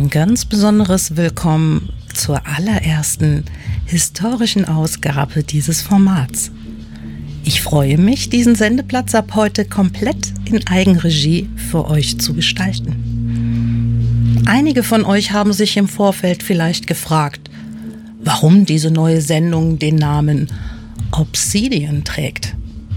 Ein ganz besonderes Willkommen zur allerersten historischen Ausgabe dieses Formats. Ich freue mich, diesen Sendeplatz ab heute komplett in Eigenregie für euch zu gestalten. Einige von euch haben sich im Vorfeld vielleicht gefragt, warum diese neue Sendung den Namen Obsidian trägt.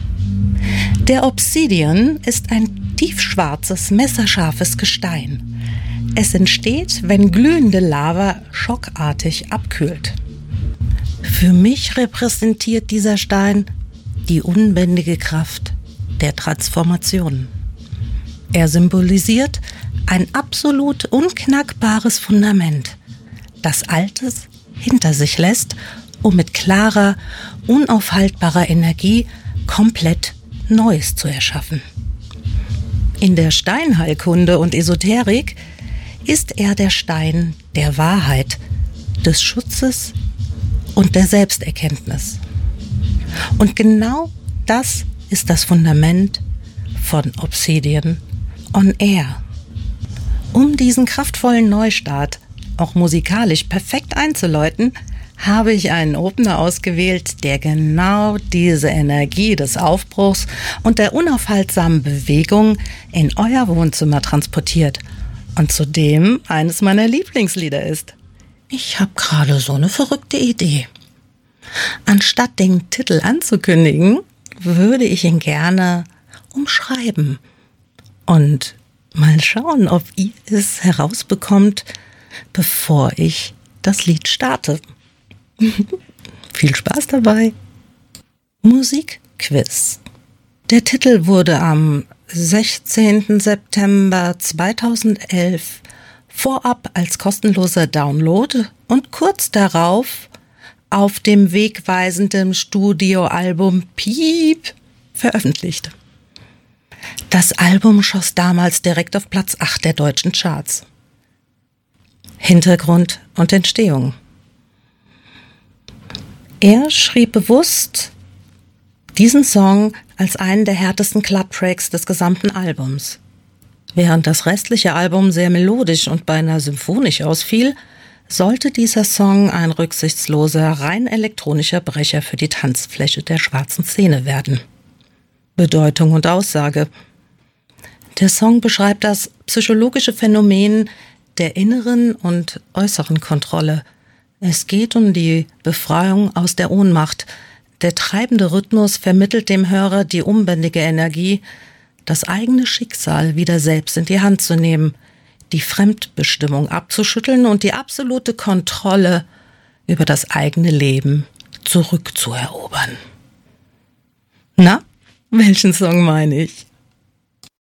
Der Obsidian ist ein tiefschwarzes, messerscharfes Gestein. Es entsteht, wenn glühende Lava schockartig abkühlt. Für mich repräsentiert dieser Stein die unbändige Kraft der Transformation. Er symbolisiert ein absolut unknackbares Fundament, das Altes hinter sich lässt, um mit klarer, unaufhaltbarer Energie komplett Neues zu erschaffen. In der Steinheilkunde und Esoterik ist er der Stein der Wahrheit, des Schutzes und der Selbsterkenntnis. Und genau das ist das Fundament von Obsidian on Air. Um diesen kraftvollen Neustart auch musikalisch perfekt einzuläuten, habe ich einen Opener ausgewählt, der genau diese Energie des Aufbruchs und der unaufhaltsamen Bewegung in euer Wohnzimmer transportiert und zudem eines meiner Lieblingslieder ist. Ich habe gerade so eine verrückte Idee. Anstatt den Titel anzukündigen, würde ich ihn gerne umschreiben und mal schauen, ob ihr es herausbekommt, bevor ich das Lied starte. Viel Spaß dabei! Musikquiz. Der Titel wurde am 16. September 2011 vorab als kostenloser Download und kurz darauf auf dem wegweisenden Studioalbum Piep veröffentlicht. Das Album schoss damals direkt auf Platz 8 der deutschen Charts. Hintergrund und Entstehung. Er schrieb bewusst diesen Song als einen der härtesten Club-Tracks des gesamten Albums. Während das restliche Album sehr melodisch und beinahe symphonisch ausfiel, sollte dieser Song ein rücksichtsloser, rein elektronischer Brecher für die Tanzfläche der schwarzen Szene werden. Bedeutung und Aussage. Der Song beschreibt das psychologische Phänomen der inneren und äußeren Kontrolle. Es geht um die Befreiung aus der Ohnmacht. Der treibende Rhythmus vermittelt dem Hörer die unbändige Energie, das eigene Schicksal wieder selbst in die Hand zu nehmen, die Fremdbestimmung abzuschütteln und die absolute Kontrolle über das eigene Leben zurückzuerobern. Na, welchen Song meine ich?